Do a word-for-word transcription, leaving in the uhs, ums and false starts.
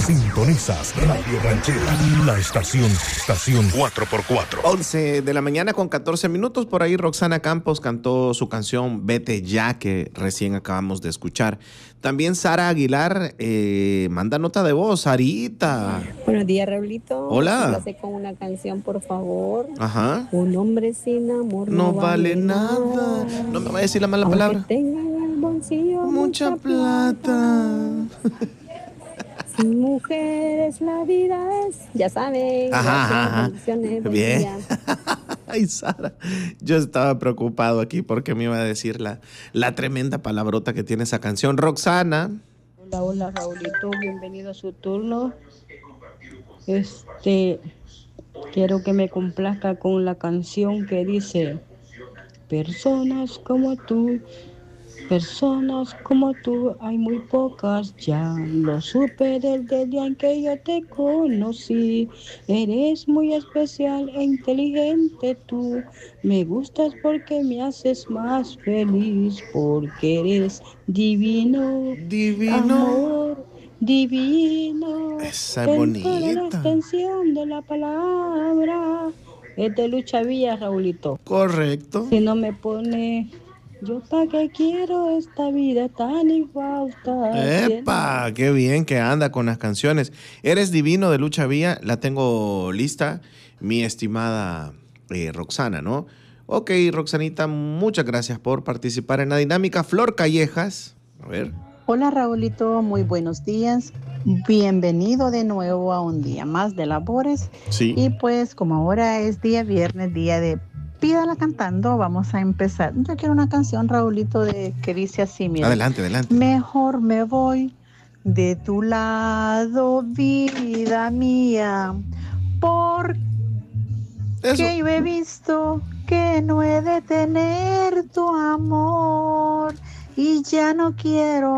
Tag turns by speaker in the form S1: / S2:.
S1: Sintonizas Radio Ranchera, la estación, estación cuatro por cuatro.
S2: once de la mañana con catorce minutos. Por ahí Roxana Campos cantó su canción Vete Ya, que recién acabamos de escuchar. También Sara Aguilar eh, manda nota de voz. Sarita.
S3: Buenos días, Raulito.
S2: Hola.
S3: Háblase con una canción, por favor.
S2: Ajá.
S3: Un hombre sin amor no,
S2: No vale nada. nada. No me vaya a decir la mala
S3: Aunque
S2: palabra.
S3: Tenga en el bolsillo
S2: mucha, mucha plata. plata.
S3: Sin mujeres la vida es, ya saben.
S2: Ajá, ajá. Bien.
S3: Día.
S2: Ay, Sara, yo estaba preocupado aquí porque me iba a decir la, la tremenda palabrota que tiene esa canción. Roxana.
S4: Hola, hola, Raulito, bienvenido a su turno. Este, quiero que me complazca con la canción que dice: personas como tú, personas como tú, hay muy pocas ya. Lo supe desde el día en que yo te conocí. Eres muy especial e inteligente tú. Me gustas porque me haces más feliz, porque eres divino.
S2: Divino.
S4: Amor, divino.
S2: Esa es bonita.
S4: En toda la extensión de la palabra. Es de Lucha Villa, Raulito.
S2: Correcto.
S4: Si no me pone... Yo pa' qué quiero esta vida tan infausta.
S2: ¡Epa! ¡Qué bien que anda con las canciones! Eres divino de Lucha Vía, la tengo lista, mi estimada eh, Roxana, ¿no? Ok, Roxanita, muchas gracias por participar en la dinámica. Flor Callejas, a ver.
S5: Hola, Raulito, muy buenos días. Bienvenido de nuevo a un día más de labores.
S2: Sí.
S5: Y pues como ahora es día viernes, día de Pídala Cantando, vamos a empezar. Yo quiero una canción, Raulito, de, que dice así, mira.
S2: Adelante, adelante.
S5: Mejor me voy de tu lado, vida mía, porque yo he visto que no he de tener tu amor y ya no quiero